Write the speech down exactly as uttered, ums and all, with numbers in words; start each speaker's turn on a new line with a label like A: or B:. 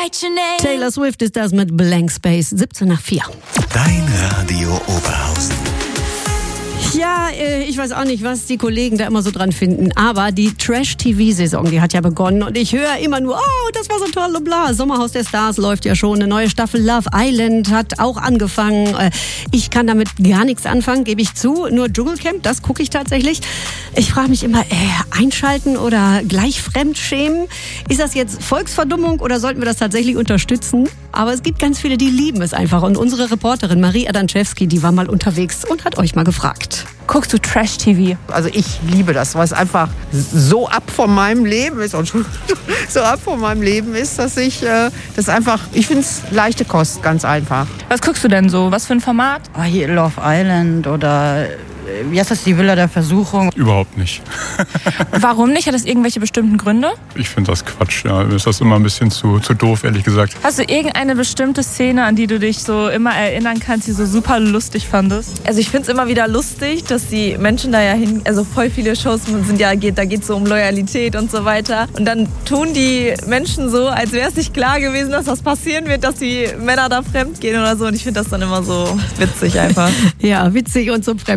A: Taylor Swift ist das mit Blank Space, siebzehn nach vier.
B: Dein Radio Oberhausen.
A: Ja, ich weiß auch nicht, was die Kollegen da immer so dran finden, aber die Trash-T V-Saison, die hat ja begonnen und ich höre immer nur, oh, das war so toll und bla. Sommerhaus der Stars läuft ja schon, eine neue Staffel Love Island hat auch angefangen. Ich kann damit gar nichts anfangen, gebe ich zu, nur Dschungelcamp, das gucke ich tatsächlich. Ich frage mich immer, äh, einschalten oder gleich fremdschämen? Ist das jetzt Volksverdummung oder sollten wir das tatsächlich unterstützen? Aber es gibt ganz viele, die lieben es einfach und unsere Reporterin Marie Adanczewski, die war mal unterwegs und hat euch mal gefragt.
C: Guckst du Trash-T V?
D: Also ich liebe das, weil es einfach so ab von meinem Leben ist und so ab von meinem Leben ist, dass ich äh, das einfach, ich finde es leichte Kost, ganz einfach.
C: Was guckst du denn so? Was für ein Format?
E: Ah, hier Love Island oder wie heißt das, die Villa der Versuchung?
F: Überhaupt nicht.
C: Warum nicht? Hat das irgendwelche bestimmten Gründe?
F: Ich finde das Quatsch, ja. Mir ist das immer ein bisschen zu, zu doof, ehrlich gesagt.
C: Hast du irgendeine bestimmte Szene, an die du dich so immer erinnern kannst, die so super lustig fandest?
G: Also ich finde es immer wieder lustig, dass die Menschen da ja hin, also voll viele Shows sind ja, geht, da geht es so um Loyalität und so weiter. Und dann tun die Menschen so, als wäre es nicht klar gewesen, dass das passieren wird, dass die Männer da fremd gehen oder so. Und ich finde das dann immer so witzig einfach.
A: Ja, witzig und so fremd.